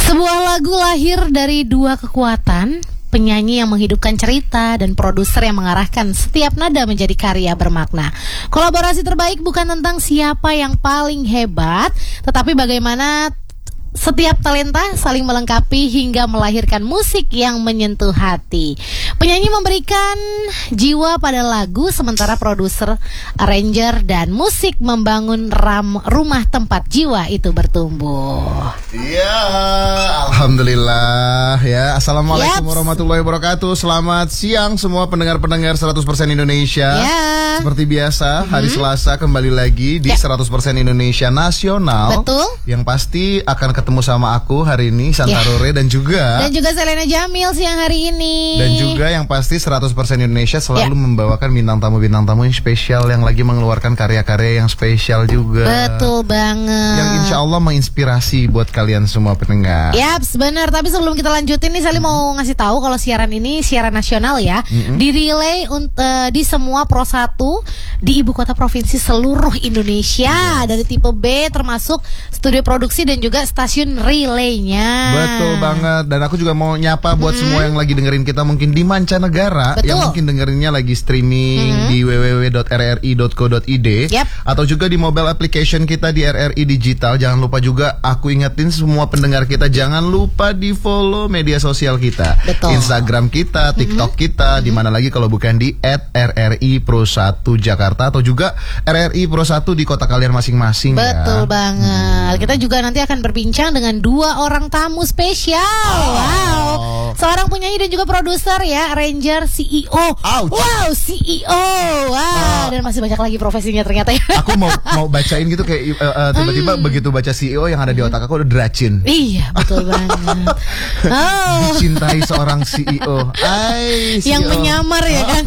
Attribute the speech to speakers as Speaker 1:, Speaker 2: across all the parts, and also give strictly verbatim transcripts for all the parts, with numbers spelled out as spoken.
Speaker 1: Sebuah lagu lahir dari dua kekuatan, penyanyi yang menghidupkan cerita dan produser yang mengarahkan setiap nada menjadi karya bermakna. Kolaborasi terbaik bukan tentang siapa yang paling hebat, tetapi bagaimana setiap talenta saling melengkapi hingga melahirkan musik yang menyentuh hati. Penyanyi memberikan jiwa pada lagu, sementara produser, arranger, dan musik membangun ram, rumah tempat jiwa itu bertumbuh.
Speaker 2: Ya, alhamdulillah ya. Assalamualaikum
Speaker 1: Yaps.
Speaker 2: warahmatullahi wabarakatuh. Selamat siang semua pendengar-pendengar seratus persen Indonesia.
Speaker 1: Ya.
Speaker 2: Seperti biasa, hari
Speaker 1: Mm-hmm.
Speaker 2: Selasa kembali lagi di
Speaker 1: Ya.
Speaker 2: seratus persen Indonesia Nasional.
Speaker 1: Betul.
Speaker 2: Yang pasti akan ketemu sama aku hari ini, Santa
Speaker 1: Ya.
Speaker 2: Rore, dan juga
Speaker 1: Dan juga Selena Jamil siang hari ini.
Speaker 2: Dan juga yang pasti seratus persen Indonesia selalu
Speaker 1: Ya.
Speaker 2: membawakan bintang tamu-bintang tamu yang spesial, yang lagi mengeluarkan karya-karya yang spesial juga.
Speaker 1: Betul banget.
Speaker 2: Yang insya Allah menginspirasi buat kalian semua pendengar.
Speaker 1: Yaps, benar. Tapi sebelum kita lanjutin nih, Sally mau ngasih tahu kalau siaran ini siaran nasional ya,
Speaker 2: Mm-mm.
Speaker 1: di relay unt- uh, di semua Pro satu di ibu kota provinsi seluruh Indonesia, dari tipe B termasuk studio produksi dan juga stasiun relaynya.
Speaker 2: Betul banget. Dan aku juga mau nyapa buat
Speaker 1: Mm-hmm.
Speaker 2: semua yang lagi dengerin kita mungkin di mancanegara,
Speaker 1: Betul.
Speaker 2: yang mungkin dengerinnya lagi streaming
Speaker 1: Mm-hmm.
Speaker 2: di w w w dot r r i dot co dot i d,
Speaker 1: Yep.
Speaker 2: atau juga di mobile application kita di R R I Digital. Jangan lupa juga aku ingetin semua pendengar kita, jangan lupa di follow media sosial kita.
Speaker 1: Betul.
Speaker 2: Instagram kita, TikTok kita, di mana lagi kalau bukan di et r r i pro satu Jakarta, atau juga R R I Pro satu di kota kalian masing-masing.
Speaker 1: Betul
Speaker 2: ya.
Speaker 1: banget. Kita juga nanti akan berbincang dengan dua orang tamu spesial. Wow. Seorang penyanyi dan juga produser ya, arranger, C E O.
Speaker 2: Ouch.
Speaker 1: Wow, C E O. Wow. Dan masih banyak lagi profesinya ternyata ya.
Speaker 2: Aku mau mau bacain gitu kayak uh, uh, tiba-tiba
Speaker 1: Hmm.
Speaker 2: begitu baca C E O yang ada di otak aku udah Dracin.
Speaker 1: Iya, betul banget. Oh.
Speaker 2: Dicintai seorang C E O. Ay, C E O.
Speaker 1: Yang menyamar ya kan.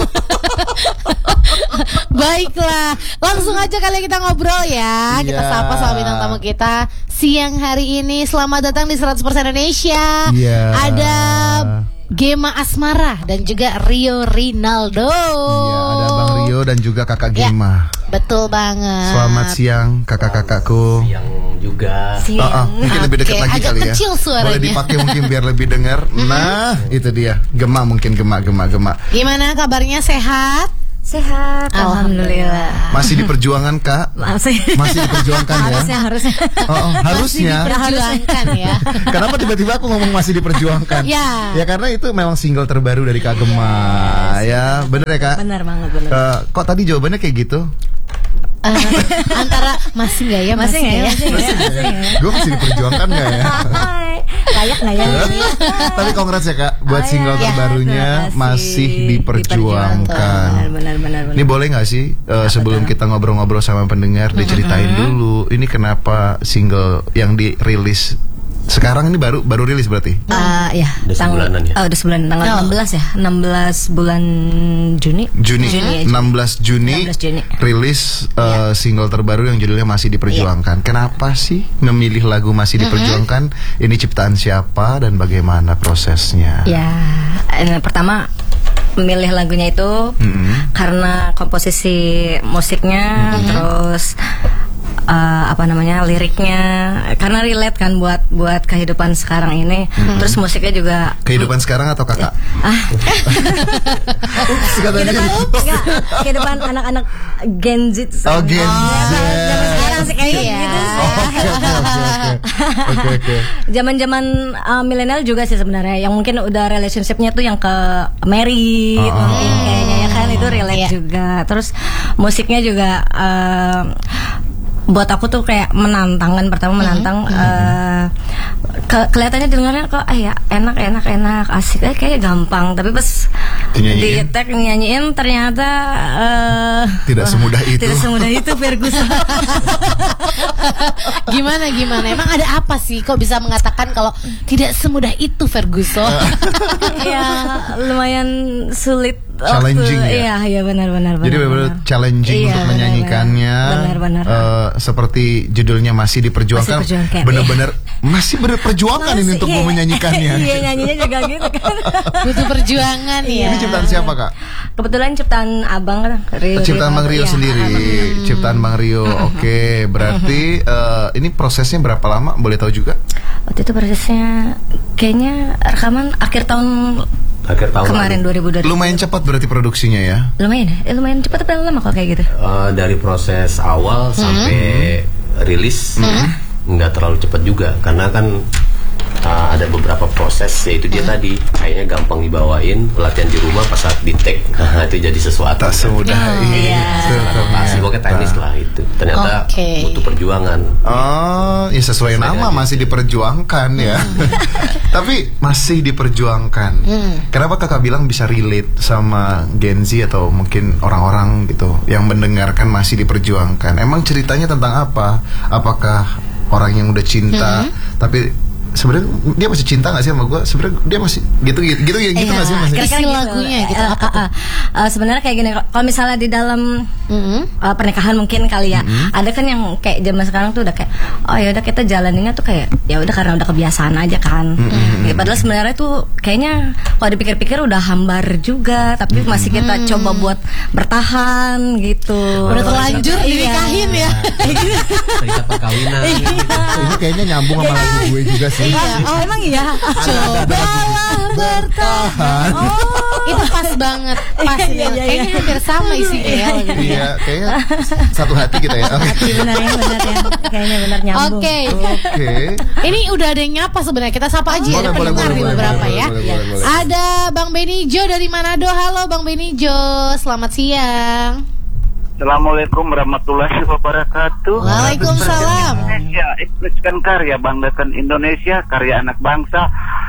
Speaker 1: Baiklah, langsung aja kali kita ngobrol ya. Kita
Speaker 2: Iya.
Speaker 1: sapa sama bintang tamu kita siang hari ini. Selamat datang di seratus persen Indonesia.
Speaker 2: Iya.
Speaker 1: Ada Gema Asmara dan juga Rio Rinaldo.
Speaker 2: Iya, ada Bang Rio dan juga Kakak
Speaker 1: Ya.
Speaker 2: Gema.
Speaker 1: Betul banget.
Speaker 2: Selamat siang kakak-kakakku.
Speaker 3: Yang juga
Speaker 1: Siang.
Speaker 2: Ah, ah, mungkin lebih dekat
Speaker 1: Oke,
Speaker 2: lagi
Speaker 1: agak
Speaker 2: kali ya.
Speaker 1: kecil suaranya.
Speaker 2: Boleh dipakai mungkin biar lebih dengar. Nah, itu dia. Gema mungkin Gema Gema Gema.
Speaker 1: Gimana kabarnya, sehat?
Speaker 4: Sehat, alhamdulillah.
Speaker 2: Masih di perjuangan, Kak?
Speaker 4: Masih,
Speaker 2: Masih diperjuangkan ya?
Speaker 4: harusnya harusnya.
Speaker 2: Oh, oh, harusnya.
Speaker 1: Perjuangkan ya.
Speaker 2: Kenapa tiba-tiba aku ngomong masih diperjuangkan?
Speaker 1: Ya.
Speaker 2: Ya karena itu memang single terbaru dari Kak Gema. Ya, bener ya Kak?
Speaker 4: Benar banget, benar.
Speaker 2: Eh, kok tadi jawabannya kayak gitu?
Speaker 1: Eh, antara masih nggak ya,
Speaker 4: Masih nggak ya? Masih nggak ya? Masih nggak ya?
Speaker 2: Gue masih diperjuangkan gak ya?
Speaker 4: Hai, layak nggak ya?
Speaker 2: Tapi congrats ya Kak, buat
Speaker 4: Oh,
Speaker 2: single
Speaker 4: ya.
Speaker 2: terbarunya
Speaker 4: Terima kasih.
Speaker 2: masih diperjuangkan.
Speaker 4: Benar, benar, benar.
Speaker 2: Ini boleh gak sih eh, sebelum kita ngobrol-ngobrol sama pendengar diceritain dulu ini kenapa single yang dirilis sekarang ini baru baru rilis berarti?
Speaker 4: Ah, ya,
Speaker 3: Udah
Speaker 4: tang-
Speaker 3: sebulanan ya?
Speaker 4: oh, udah sebulan, tanggal
Speaker 1: Oh.
Speaker 4: enam belas ya, enam belas bulan Juni.
Speaker 2: Juni,
Speaker 4: Juni ya,
Speaker 2: enam belas Juni,
Speaker 4: enam belas Juni.
Speaker 2: rilis uh, single terbaru yang judulnya Masih Diperjuangkan. Kenapa sih memilih lagu Masih Diperjuangkan? Ini ciptaan siapa dan bagaimana prosesnya?
Speaker 4: Ya, eh, pertama memilih lagunya itu
Speaker 2: Mm-mm.
Speaker 4: karena komposisi musiknya, terus eh, apa namanya liriknya, karena relate kan buat buat kehidupan sekarang ini. Terus musiknya juga
Speaker 2: Kehidupan sekarang atau kakak?
Speaker 4: ah
Speaker 2: Ups, katanya
Speaker 4: kehidupan
Speaker 2: gitu.
Speaker 4: enggak, kehidupan anak-anak Gen Z.
Speaker 2: Oh, Gen Z.
Speaker 4: Zaman sekarang sih kayak
Speaker 1: Iya.
Speaker 4: gitu.
Speaker 2: Oke, oke, oke, oke. Oke, oke.
Speaker 4: Zaman-zaman uh, milenial juga sih sebenarnya, yang mungkin udah relationshipnya tuh yang ke married,
Speaker 2: Oh.
Speaker 4: mungkin kayaknya ya kan, itu relate
Speaker 1: Iya.
Speaker 4: juga. Terus musiknya juga uh, buat aku tuh kayak menantang kan, pertama menantang. uh, ke- kelihatannya dengarnya kok eh ya enak enak enak asik, eh kayak gampang, tapi pas
Speaker 2: Dinyanyiin?
Speaker 4: di tag nyanyiin ternyata uh,
Speaker 2: Tidak semudah itu.
Speaker 4: tidak semudah itu Ferguson.
Speaker 1: Gimana gimana? Emang ada apa sih kok bisa mengatakan kalau tidak semudah itu, Ferguson?
Speaker 4: Ya lumayan sulit.
Speaker 2: Challenging
Speaker 4: waktu,
Speaker 2: ya?
Speaker 4: Iya, iya benar-benar.
Speaker 2: Jadi benar-benar challenging
Speaker 4: Iya,
Speaker 2: untuk menyanyikannya.
Speaker 4: benar-benar.
Speaker 2: Eh, seperti judulnya Masih Diperjuangkan.
Speaker 4: Masih Diperjuangkan,
Speaker 2: Benar-benar masih berperjuangkan ini
Speaker 4: Masih,
Speaker 2: untuk
Speaker 4: iya.
Speaker 2: mau menyanyikannya.
Speaker 4: Iya, nyanyinya juga gitu kan.
Speaker 1: Butuh perjuangan ya.
Speaker 2: Ini ciptaan siapa Kak?
Speaker 4: Kebetulan ciptaan abang kan, Rio.
Speaker 2: Ciptaan Bang Rio
Speaker 4: Iya,
Speaker 2: sendiri.
Speaker 4: abang.
Speaker 2: Ciptaan Bang Rio. Oke, berarti eh, ini prosesnya berapa lama? Boleh tahu juga?
Speaker 4: waktu itu prosesnya kayaknya rekaman akhir tahun
Speaker 3: akhir tahun
Speaker 4: kemarin dua ribu dua puluh.
Speaker 2: Lumayan cepat berarti produksinya ya?
Speaker 4: Lumayan ya, eh, lumayan cepat tapi lama kok kayak gitu.
Speaker 3: Uh, dari proses awal hmm. sampai rilis hmm. nggak terlalu cepat juga karena kan uh, ada beberapa proses, yaitu dia hmm. tadi kayaknya gampang dibawain, pelatihan di rumah pas saat di take nah, itu jadi sesuatu
Speaker 2: tak semudah
Speaker 4: oh,
Speaker 2: ini
Speaker 3: pasti pokoknya teknis lah itu ternyata
Speaker 1: okay.
Speaker 3: butuh perjuangan.
Speaker 2: Oh ya sesuai, sesuai nama masih diperjuangkan ya. Tapi masih diperjuangkan. hmm. Kenapa kakak bilang bisa relate sama Gen Z atau mungkin orang-orang gitu yang mendengarkan masih diperjuangkan? Emang ceritanya tentang apa? Apakah orang yang udah cinta hmm. tapi sebenarnya dia masih cinta nggak sih sama gue? Sebenarnya dia masih gitu gitu gitu ya gitu nggak sih masih?
Speaker 4: Kira-kira gitu.
Speaker 1: lagunya gitu.
Speaker 4: Uh, uh, uh, uh, sebenarnya kayak gini, kalau misalnya di dalam mm-hmm. uh, pernikahan mungkin kali ya, mm-hmm. ada kan yang kayak zaman sekarang tuh udah kayak oh ya udah kita jalaninnya tuh kayak ya udah karena udah kebiasaan aja kan. Mm-hmm. Ya, padahal sebenarnya tuh kayaknya kalau dipikir-pikir udah hambar juga, tapi mm-hmm. masih kita mm-hmm. coba buat bertahan gitu.
Speaker 1: Udah terlanjur dinikahin ya.
Speaker 3: Cerita perkawinan.
Speaker 2: Ini kayaknya nyambung sama lagu gue juga sih.
Speaker 4: Iya. Oh emang iya.
Speaker 1: Cobalah bertahan. Oh, itu pas banget. Pas
Speaker 4: iya, iya, iya.
Speaker 1: Kayaknya hampir sama isinya ya.
Speaker 2: Iya, kayaknya satu hati kita ya.
Speaker 4: Satu hati benar ya, benar ya. Kayaknya benar nyambung.
Speaker 1: Oke.
Speaker 2: Oke.
Speaker 1: Ini udah ada yang nyapa sebenarnya. Kita sapa aja, ada pendengar di beberapa ya. Ada Bang Benijo dari Manado. Halo Bang Benijo, selamat siang.
Speaker 5: Assalamualaikum warahmatullahi wabarakatuh.
Speaker 1: Waalaikumsalam.
Speaker 5: Indonesia, ekspresikan karya, banggakan Indonesia, karya anak bangsa.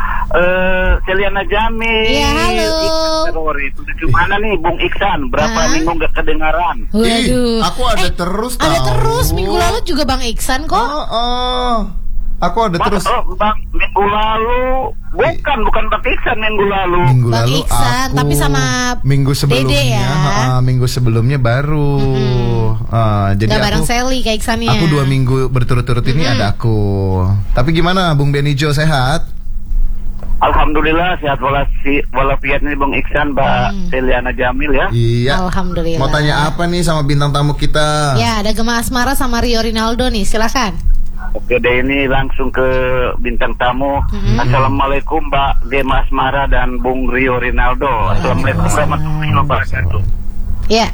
Speaker 5: Uh, Celiana Jamil.
Speaker 1: Iya, halo.
Speaker 5: Gimana nih Bung Iksan? Berapa
Speaker 1: Hah?
Speaker 5: minggu gak kedengaran?
Speaker 1: Waduh.
Speaker 2: Aku ada
Speaker 1: eh,
Speaker 2: terus
Speaker 1: Ada
Speaker 2: tahu.
Speaker 1: terus, minggu lalu juga Bang Iksan kok.
Speaker 2: Oh, oh. Aku ada
Speaker 5: Bang,
Speaker 2: terus.
Speaker 5: oh, Bang, minggu lalu bukan bukan Bang Iksan minggu lalu.
Speaker 2: Minggu
Speaker 1: Bang
Speaker 2: lalu
Speaker 1: Iksan,
Speaker 2: aku
Speaker 1: tapi sama
Speaker 2: minggu sebelumnya,
Speaker 1: Dede ya.
Speaker 2: uh, minggu sebelumnya baru. Mm-hmm. Uh, jadi
Speaker 1: Gak
Speaker 2: aku
Speaker 1: bareng Sally kayak Iksannya.
Speaker 2: Aku dua minggu berturut-turut ini mm-hmm. ada aku. Tapi gimana Bung Benijo, sehat?
Speaker 5: Alhamdulillah sehat walafi, walafiat nih Bung Iksan, Mbak hmm. Celiana Jamil ya.
Speaker 2: Iya.
Speaker 1: Alhamdulillah.
Speaker 2: Mau tanya apa nih sama bintang tamu kita?
Speaker 1: Ya, ada Gema Asmara sama Rio Rinaldo nih, silakan.
Speaker 5: Oke deh, ini langsung ke bintang tamu. Mm-hmm. Assalamualaikum Mbak Gema Asmara dan Bung Rio Rinaldo. Assalamualaikum warahmatullahi wabarakatuh.
Speaker 1: Ya.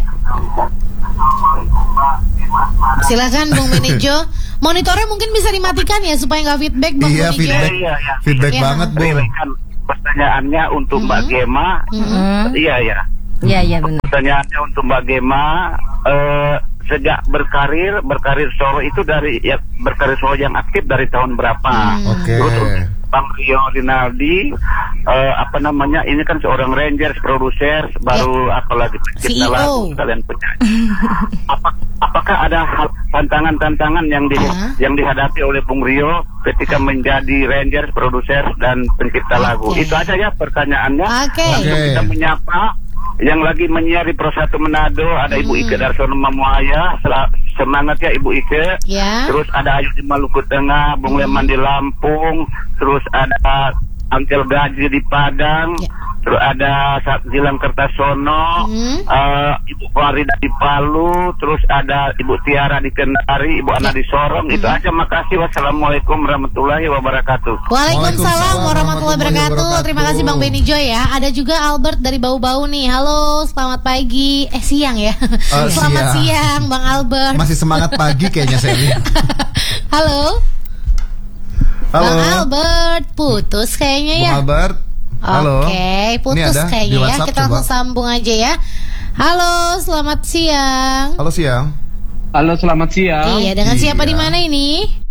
Speaker 1: Silakan Bung Benijo. Monitornya mungkin bisa dimatikan ya supaya nggak feedback Bang
Speaker 2: Iya,
Speaker 1: Benijo.
Speaker 2: feedback,
Speaker 5: iya, iya.
Speaker 2: feedback
Speaker 1: Iya.
Speaker 2: banget Bung.
Speaker 5: Kan pertanyaannya untuk mm-hmm. Mbak Gema.
Speaker 4: Mm-hmm.
Speaker 5: Iya ya.
Speaker 4: Iya iya benar.
Speaker 5: Pertanyaannya untuk Mbak Gema. Eh, sejak berkarir berkarir solo itu dari ya berkarir solo yang aktif dari tahun berapa?
Speaker 1: Hmm.
Speaker 2: Oke.
Speaker 5: Terus Bang Rio Rinaldi uh, apa namanya ini kan seorang Rangers produser baru
Speaker 1: yeah.
Speaker 5: apalagi
Speaker 1: C E O
Speaker 5: pencipta lagu kalian penyanyi. Apa, apakah ada hal, tantangan-tantangan yang di,
Speaker 1: uh-huh.
Speaker 5: yang dihadapi oleh Bung Rio ketika menjadi Rangers produser dan pencipta
Speaker 1: okay.
Speaker 5: lagu? Itu aja ya pertanyaannya.
Speaker 1: Okay.
Speaker 5: Langsung
Speaker 2: Okay.
Speaker 5: kita menyapa yang lagi menyiar di Pro satu Manado ada Ibu
Speaker 1: Hmm.
Speaker 5: Ike Darsono Mamuaya, semangat ya Ibu Ike.
Speaker 1: Ya.
Speaker 5: Terus ada Ayu di Maluku Tengah, Bung
Speaker 1: Hmm.
Speaker 5: Leman di Lampung, terus ada Angkel Gaji di Padang,
Speaker 1: Ya.
Speaker 5: terus ada Gilang Kertasono,
Speaker 1: Hmm.
Speaker 5: uh, Ibu Farida di Palu, terus ada Ibu Tiara di Kendari, Ibu Ana
Speaker 1: Ya.
Speaker 5: di Sorong. Itu aja, makasih. Wassalamualaikum warahmatullahi wabarakatuh.
Speaker 1: Waalaikumsalam warahmatullahi wabarakatuh. Terima kasih Bang Benijo ya. Ada juga Albert dari Bau-Bau nih. Halo, selamat pagi. Eh siang ya.
Speaker 2: Uh,
Speaker 1: selamat
Speaker 2: siang.
Speaker 1: siang Bang Albert.
Speaker 2: Masih semangat pagi kayaknya saya lihat.
Speaker 1: Halo.
Speaker 2: Halo.
Speaker 1: Bang Albert, putus kayaknya ya.
Speaker 2: Bung Albert. Halo.
Speaker 1: Oke,
Speaker 2: Ini
Speaker 1: putus
Speaker 2: ada di
Speaker 1: kayaknya ya.
Speaker 2: WhatsApp,
Speaker 1: Kita langsung
Speaker 2: coba.
Speaker 1: sambung aja ya. Halo, selamat siang.
Speaker 2: Halo siang.
Speaker 6: Halo, selamat siang.
Speaker 1: Iya, dengan siapa
Speaker 2: Iya.
Speaker 1: di mana ini?